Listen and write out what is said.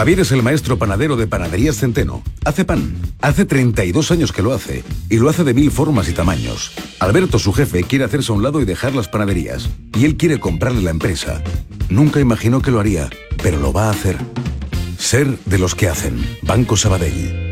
Javier es el maestro panadero de Panaderías Centeno. Hace pan. Hace 32 años que lo hace. Y lo hace de 1000 formas y tamaños. Alberto, su jefe, quiere hacerse a un lado y dejar las panaderías. Y él quiere comprarle la empresa. Nunca imaginó que lo haría, pero lo va a hacer. Ser de los que hacen. Banco Sabadell.